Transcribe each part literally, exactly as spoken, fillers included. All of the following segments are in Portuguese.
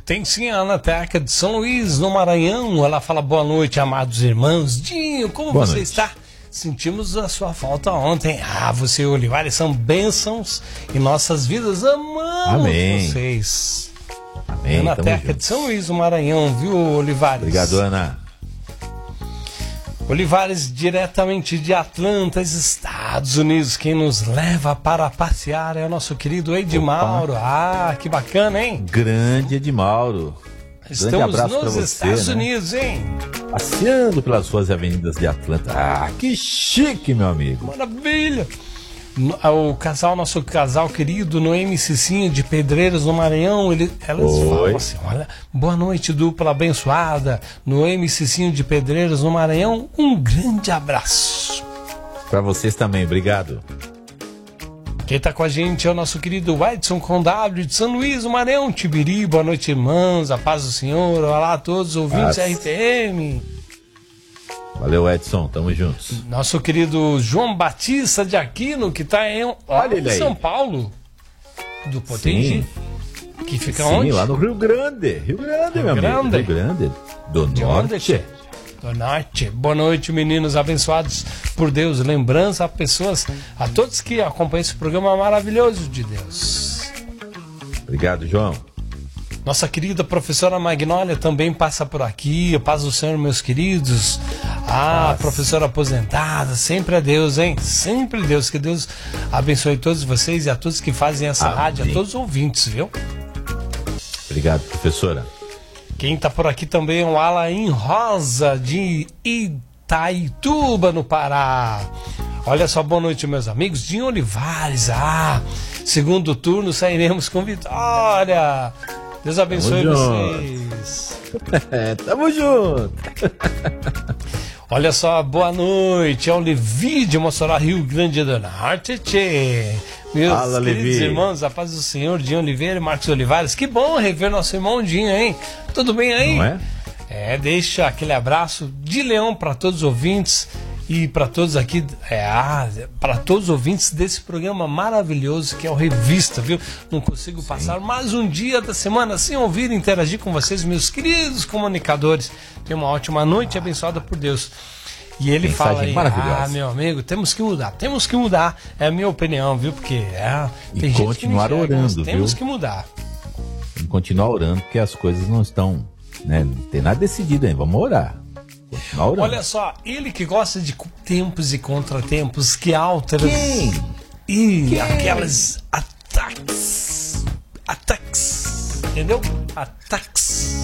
Tem sim a Ana Teca de São Luís, no Maranhão. Ela fala boa noite, amados irmãos. Dinho, como boa você noite. está? Sentimos a sua falta ontem. Ah, você e o Olivares são bênçãos em nossas vidas. Amamos Amém. vocês. Amém. Ana Tamo Teca junto. de São Luís, no Maranhão, viu, Olivares? Obrigado, Ana. Olivares, diretamente de Atlanta, Estados Unidos. Quem nos leva para passear é o nosso querido Edmauro. Ah, que bacana, hein? Grande Edmauro. Estamos Grande abraço pra nos você, Estados né? Unidos, hein? Passeando pelas ruas e avenidas de Atlanta. Ah, que chique, meu amigo. Maravilha! O casal, nosso casal querido, Noemi e Cicinho de Pedreiros, no Maranhão, ele, elas Oi. falam assim, olha, boa noite, dupla abençoada, Noemi e Cicinho de Pedreiros, no Maranhão, um grande abraço. Pra vocês também, obrigado. Quem tá com a gente é o nosso querido Edson Condabrio de São Luís, no Maranhão, Tibiri, boa noite, irmãos, a paz do Senhor, olá a todos os ouvintes Paz. R T M. Valeu, Edson, tamo juntos. Nosso querido João Batista de Aquino, que está em, Olha ele em aí. São Paulo, do Potengi, que fica Sim, onde? lá no Rio Grande. Rio Grande, Rio meu Grande. amigo. Rio Grande. Do De onde, Norte. tchê? Do Norte. Boa noite, meninos abençoados por Deus. Lembrança a pessoas, a todos que acompanham esse programa maravilhoso de Deus. Obrigado, João. Nossa querida professora Magnólia também passa por aqui. A paz do Senhor, meus queridos. Ah, Paz. professora aposentada, sempre a Deus, hein? Sempre Deus. Que Deus abençoe todos vocês e a todos que fazem essa Amém. rádio, a todos os ouvintes, viu? Obrigado, professora. Quem tá por aqui também é o Alain Rosa, de Itaituba, no Pará. Olha só, boa noite, meus amigos. Dinho Olivares, ah, segundo turno sairemos com vitória. Deus abençoe Tamo vocês. É, tamo junto. Olha só, boa noite. É o Levi de Mossoró, Rio Grande do Norte. Tchê. Meus Fala, queridos Levi. irmãos, a paz do Senhor, Dinho Oliveira e Marcos Olivares. Que bom rever nosso irmão Dinho, hein? Tudo bem aí? Não é? É, deixa aquele abraço de leão para todos os ouvintes e para todos aqui, é, ah, para todos os ouvintes desse programa maravilhoso que é o Revista, viu? Não consigo passar mais um dia da semana sem ouvir e interagir com vocês, meus queridos comunicadores. Tenha uma ótima noite abençoada por Deus. E ele Mensagem fala aí, maravilhosa. ah, meu amigo, temos que mudar, temos que mudar, é a minha opinião, viu? Porque é, E tem gente continuar que não enxerga, mas orando, temos viu? que mudar. Vamos continuar orando, porque as coisas não estão, né? Não tem nada decidido ainda. Vamos orar. Continuar orando. Olha só, ele que gosta de tempos e contratempos, que altas Quem? e Quem? aquelas ataques, ataques, entendeu? Ataques.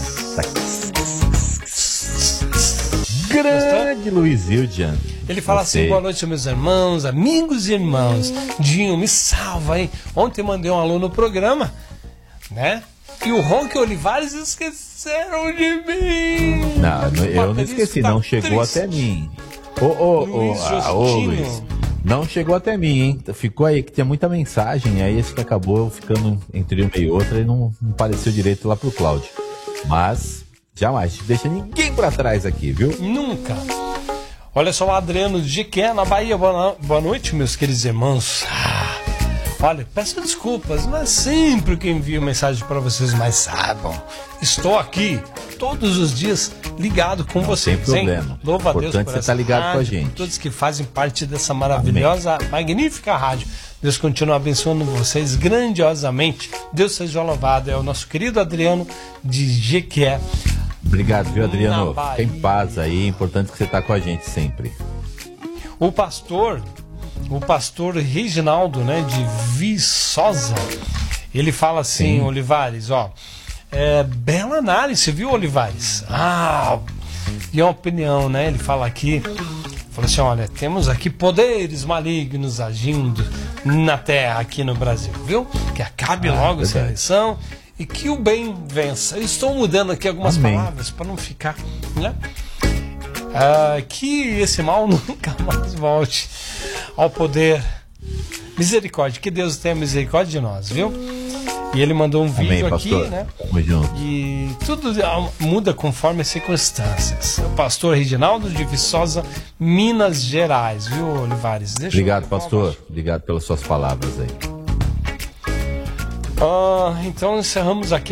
Grande Luiz Hildian. Ele fala Você. assim, boa noite, meus irmãos, amigos e irmãos. Dinho, me salva, hein? Ontem mandei um alô no programa, né? E o Ronque Olivares esqueceram de mim. Não, não, eu não Baterista esqueci, tá não chegou triste. até mim. Ô, ô, ô, Luiz ah, ô, Justino. Luiz. Não chegou até mim, hein? Ficou aí que tinha muita mensagem, aí esse que acabou ficando entre uma e outra e não, não apareceu direito lá pro Cláudio. Mas, jamais, deixa ninguém pra trás aqui, viu? Nunca. Olha só o Adriano de Jequié, na Bahia. Boa, no- boa noite, meus queridos irmãos. Ah, olha, peço desculpas, mas sempre que envio mensagem para vocês, mas saibam, estou aqui todos os dias ligado com vocês, tem problema. hein? Louva a Deus Importante por você essa tá ligado com a rádio, gente. por todos que fazem parte dessa maravilhosa, magnífica rádio. Deus continue abençoando vocês grandiosamente. Deus seja louvado. É o nosso querido Adriano de Jequié. Obrigado, viu, Adriano? Na Bahia. Fica em paz aí, é importante que você tá com a gente sempre. O pastor, o pastor Reginaldo, né, de Viçosa, ele fala assim, Sim. Olivares, ó, é, bela análise, viu, Olivares? Ah, e a opinião, né, ele fala aqui, fala assim, olha, temos aqui poderes malignos agindo na terra aqui no Brasil, viu? Que acabe Ah, logo essa verdade. eleição e que o bem vença. Eu estou mudando aqui algumas Amém. palavras para não ficar, né? Ah, que esse mal nunca mais volte ao poder. Misericórdia, que Deus tenha misericórdia de nós, viu? E ele mandou um vídeo Amém, aqui, pastor. né? Tamo junto. E tudo muda conforme as circunstâncias. O pastor Reginaldo de Viçosa, Minas Gerais, viu, Olivares? Deixa Obrigado, eu... pastor. Obrigado pelas suas palavras aí. Ah, então encerramos aqui